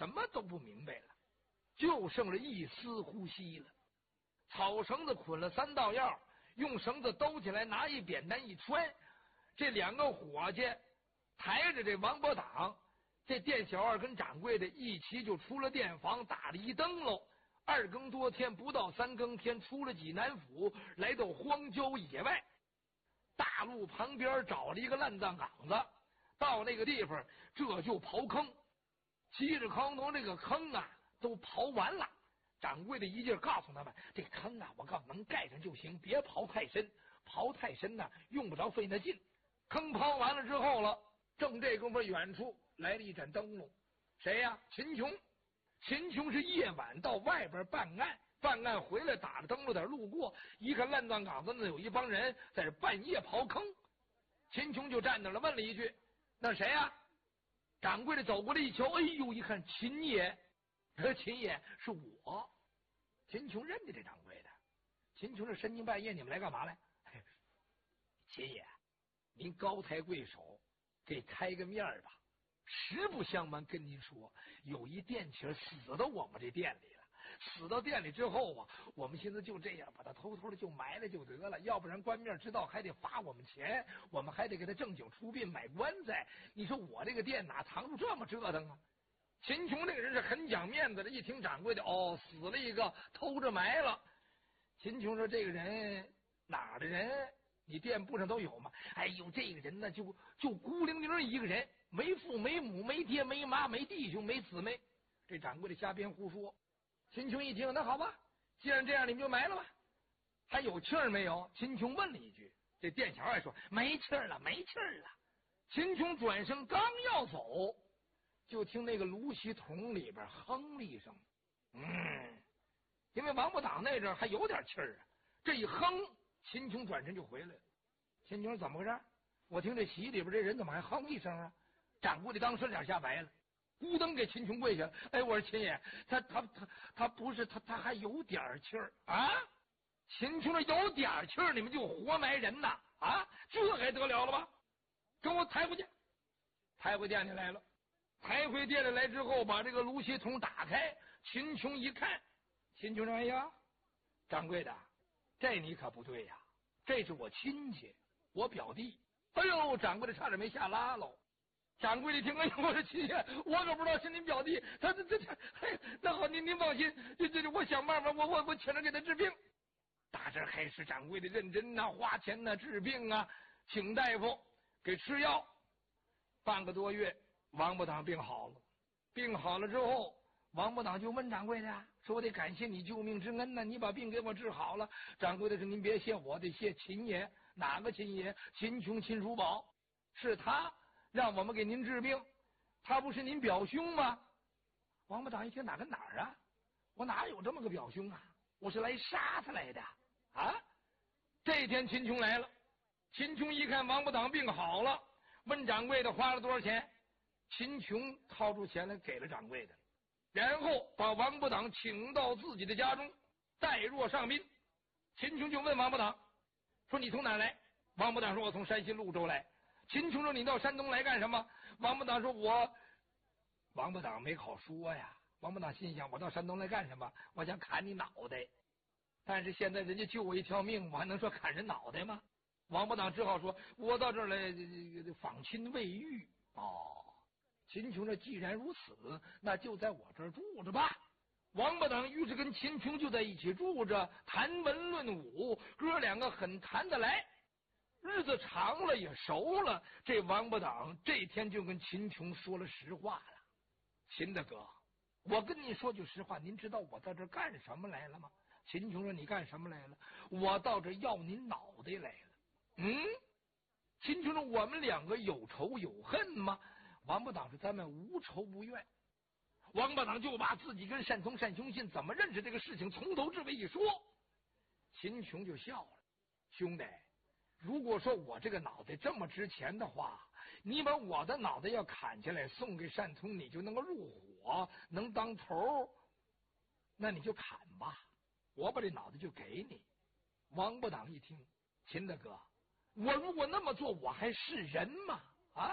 什么都不明白了，就剩了一丝呼吸了。草绳子捆了3道药，用绳子兜起来，拿一扁担一穿，这2个伙计抬着这王伯党，这店小二跟掌柜的一起就出了店房，打了一灯笼。2更多天，不到3更天，出了济南府，来到荒郊野外，大路旁边找了一个烂葬岗子，到那个地方这就刨坑，稀里康农这个坑啊都刨完了。掌柜的一劲告诉他们，这坑啊我告诉能盖上就行，别刨太深，刨太深呢用不着费那劲。坑刨完了之后了，正这功夫远处来了一盏灯笼，谁呀？秦琼。秦琼是夜晚到外边办案回来，打着灯笼点路过，一看烂葬岗子那有一帮人在这半夜刨坑，秦琼就站那了，问了一句：“那谁呀？”掌柜的走过来一瞧，哎呦，一看秦爷，秦爷是我。秦琼认得这掌柜的。秦琼这深更半夜，你们来干嘛来？秦爷，您高抬贵手，给开个面吧。实不相瞒跟您说，有一店情死到我们这店里了。死到店里之后啊，我们现在就这样把他偷偷的就埋了就得了，要不然官面知道还得罚我们钱，我们还得给他正经出殡买棺材。你说我这个店哪藏住这么折腾啊？秦琼这个人是很讲面子的，一听掌柜的死了一个，偷着埋了。秦琼说：“这个人哪儿的人？你店铺上都有吗？”哎呦，这个人呢就孤零零一个人，没父没母没爹没妈没弟兄没姊妹。这掌柜的瞎编胡说。秦琼一听，那好吧，既然这样，你们就埋了吧。还有气儿没有？秦琼问了一句。这店小二说：“没气儿了，没气儿了。”秦琼转身刚要走，就听那个芦席筒里边哼了一声，因为王八党那阵还有点气儿啊。这一哼，秦琼转身就回来了。秦琼怎么回事？我听这席里边这人怎么还哼一声啊？掌柜的当时脸吓白了，咕噔给秦琼跪下了。哎，我说秦爷，他不是他还有点气儿啊！秦琼说有点气儿，你们就活埋人呐啊！这还得了了吧？跟我抬回去，抬回店里来了。抬回店里来之后，把这个芦席筒打开，秦琼一看，秦琼说：“哎呀，掌柜的，这你可不对呀，这是我亲戚，我表弟。”哎呦，掌柜的差点没下拉喽。掌柜的听，哎呦，我说秦爷，我可不知道是您表弟，他那好，您放心，这我想办法，我请人给他治病。打这开始，掌柜的认真呐，花钱呐，治病啊，请大夫给吃药。半个多月，王八党病好了。病好了之后，王八党就问掌柜的说：“我得感谢你救命之恩呢，你把病给我治好了。”掌柜的说：“您别谢我，得谢秦爷。”哪个秦爷？秦琼、秦叔宝，是他让我们给您治病，他不是您表兄吗？王八党一听，哪跟哪儿啊？我哪有这么个表兄啊？我是来杀他来的啊！这天秦琼来了，秦琼一看王八党病好了，问掌柜的花了多少钱。秦琼掏出钱来给了掌柜的，然后把王八党请到自己的家中，待若上宾。秦琼就问王八党说：“你从哪来？”王八党说：“我从山西潞州来。”秦琼说：“你到山东来干什么？”王八党说：“王八党没好说呀。王八党心想：我到山东来干什么？我想砍你脑袋。但是现在人家救我一条命，我还能说砍人脑袋吗？王八党只好说：我到这儿来访亲未遇。秦琼说：“既然如此，那就在我这儿住着吧。”王八党于是跟秦琼就在一起住着，谈文论武，哥两个很谈得来。日子长了也熟了，这王八党这天就跟秦琼说了实话了：“秦大哥，我跟你说句实话，您知道我到这儿干什么来了吗？”秦琼说：“你干什么来了？”“我到这儿要您脑袋来了。”“秦琼说：“我们两个有仇有恨吗？”王八党说：“咱们无仇无怨。”王八党就把自己跟单从单雄信怎么认识这个事情从头至尾一说。秦琼就笑了：“兄弟，如果说我这个脑袋这么值钱的话，你把我的脑袋要砍下来送给单从，你就能够入伙，能当头，那你就砍吧，我把这脑袋就给你。”王八党一听：“秦大哥，我如果那么做，我还是人吗？啊！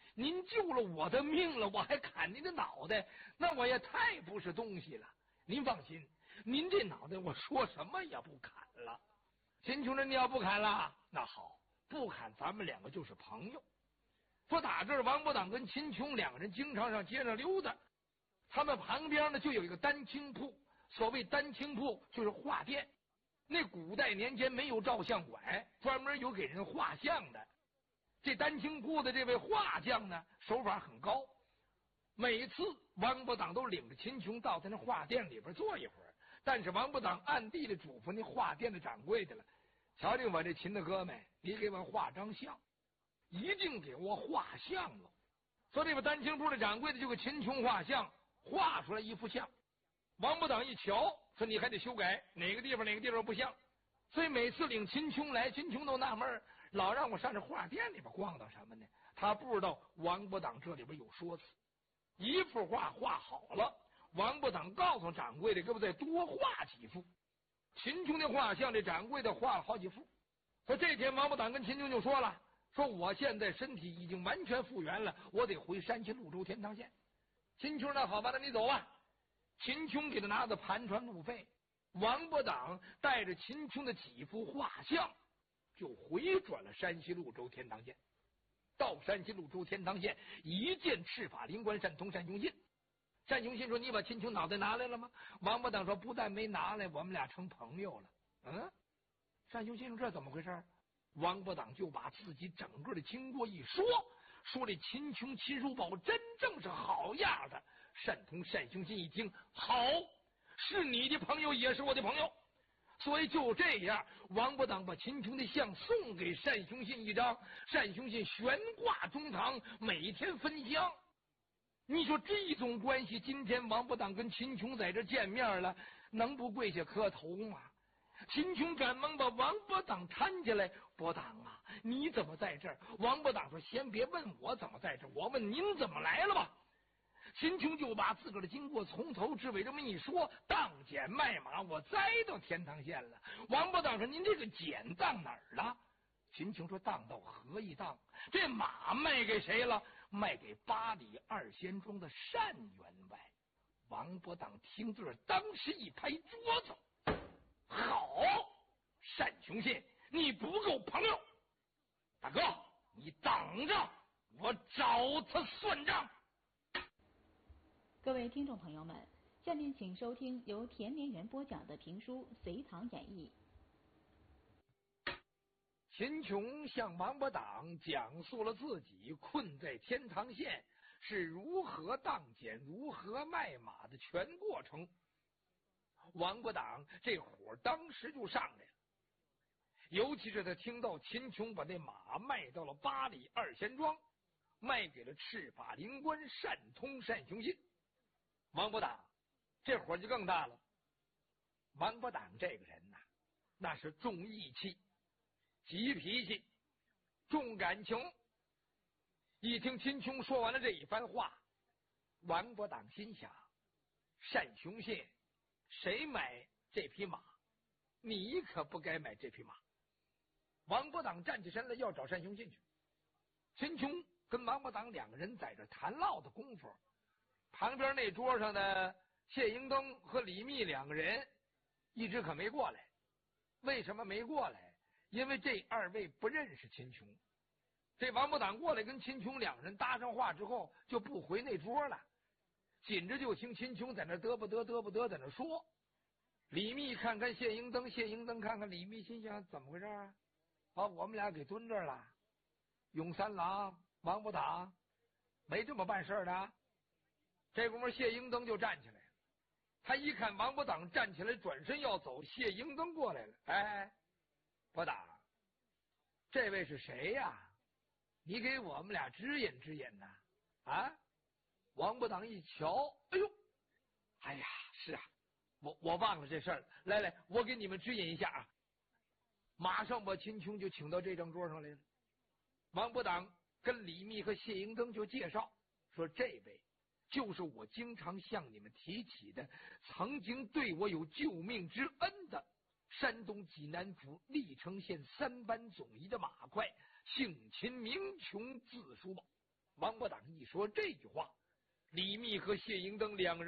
您救了我的命了，我还砍您的脑袋，那我也太不是东西了。您放心，您这脑袋我说什么也不砍了。秦琼说：“你要不砍了，那好，不砍，咱们两个就是朋友。”说打这儿，王伯党跟秦琼两个人经常上街上溜达，他们旁边呢就有一个丹青铺。所谓丹青铺就是画店，那古代年间没有照相馆，专门有给人画像的。这丹青铺的这位画匠呢，手法很高。每次王伯党都领着秦琼到他那画店里边坐一会儿，但是王伯党暗地里嘱咐那画店的掌柜的了：“瞧见我这秦大哥没？你给我画张像，一定给我画像了。”说这个丹青铺的掌柜的就给秦琼画像，画出来一幅像。王伯党一瞧，说：“你还得修改，哪个地方不像。”所以每次领秦琼来，秦琼都纳闷，老让我上这画店里边逛荡什么呢？他不知道王伯党这里边有说辞。一幅画画好了，王伯党告诉掌柜的，给我再多画几幅。秦琼的画像，这掌柜的画了好几幅。说这天王伯党跟秦琼就说了：“说我现在身体已经完全复原了，我得回山西潞州天堂县。”秦琼那好吧，那你走啊。秦琼给他拿的盘缠路费，王伯党带着秦琼的几幅画像，就回转了山西潞州天堂县。到山西潞州天堂县，一见赤法灵官单通单雄信。单雄信说：“你把秦琼脑袋拿来了吗？”王伯党说：“不但没拿来，我们俩成朋友了。”单雄信说：“这怎么回事？”王伯党就把自己整个的经过一说，说这秦琼秦叔宝真正是好样的。单通单雄信一听，好，是你的朋友也是我的朋友。所以就这样，王伯党把秦琼的像送给单雄信一张，单雄信悬挂中堂，每天分香。你说这种关系，今天王伯党跟秦琼在这见面了，能不跪下磕头吗？秦琼赶忙把王伯党搀起来：“伯党啊，你怎么在这儿？”王伯党说：“先别问我怎么在这儿，我问您怎么来了吧。”秦琼就把自个儿的经过从头至尾这么一说，当捡卖马，我栽到天堂县了。王伯党说：“您这个捡当哪儿了？”秦琼说：“当到何一当？这马卖给谁了？卖给八里二仙庄的单员外。”王伯党听字，当时一拍桌子：“好，单雄信，你不够朋友！大哥，你等着，我找他算账。” 各位听众朋友们，下面请收听由田连元播讲的评书《隋唐演义》。 秦琼向王伯党讲述了自己困在天堂县是如何当捡、如何卖马的全过程。王伯党这火当时就上来了，尤其是他听到秦琼把那马卖到了八里二仙庄，卖给了赤法灵官单通单雄信。王伯党这火就更大了。王伯党这个人呐，那是重义气、急脾气、重感情。一听秦琼说完了这一番话，王伯党心想：单雄信，谁买这匹马？你可不该买这匹马。王伯党站起身来要找单雄信去。秦琼跟王伯党两个人在这谈唠的功夫，旁边那桌上的谢迎登和李密两个人一直可没过来。为什么没过来？因为这二位不认识秦琼。这王伯党过来跟秦琼两个人搭上话之后，就不回那桌了。紧着就听秦琼在那嘚不嘚在那说。李密看看谢迎登，谢迎登看看李密，心想怎么回事啊？把我们俩给蹲这儿了。永三郎、王伯党没这么办事的。这功夫谢迎登就站起来了。他一看王伯党站起来转身要走，谢迎登过来了。哎，伯党，这位是谁呀？你给我们俩指引指引呐。啊？王伯党一瞧，哎呦，哎呀，是啊，我忘了这事儿了。来，我给你们指引一下啊。马上把秦琼就请到这张桌上来了。王伯党跟李密和谢迎登就介绍说，这位就是我经常向你们提起的，曾经对我有救命之恩的山东济南府历城县3班总医的马快，姓秦名琼，字叔宝。 王八党一说这句话，李密和谢迎登两人